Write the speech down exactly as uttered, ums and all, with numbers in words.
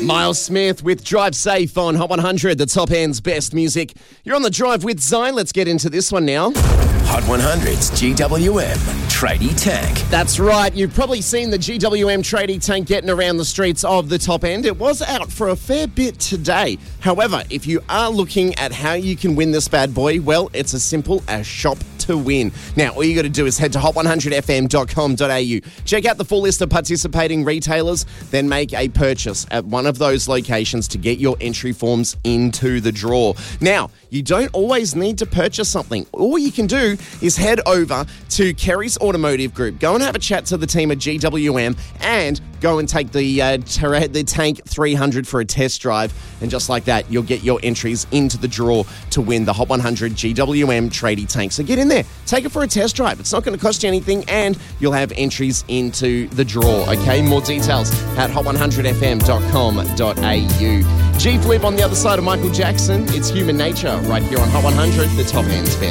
Miles Smith with Drive Safe on Hot one hundred, the top end's best music. You're on the drive with Zine. Let's get into this one now. Hot one hundred's G W M Tradie Tank. That's right. You've probably seen the G W M Tradie Tank getting around the streets of the top end. It was out for a fair bit today. However, if you are looking at how you can win this bad boy, well, it's as simple as shop to win. Now, all you got to do is head to hot one hundred f m dot com dot a u. Check out the full list of participating retailers, then make a purchase at one of those locations to get your entry forms into the draw. Now, you don't always need to purchase something. All you can do is head over to Kerry's Automotive Group. Go and have a chat to the team at G W M and go and take the uh, ter- the Tank three hundred for a test drive. And just like that, you'll get your entries into the draw to win the Hot one hundred G W M Tradie Tank. So get in there, take it for a test drive. It's not going to cost you anything, and you'll have entries into the draw. Okay, more details at hot one hundred f m dot com dot a u. G Flip on the other side of Michael Jackson. It's Human Nature right here on Hot one hundred, the top end's best.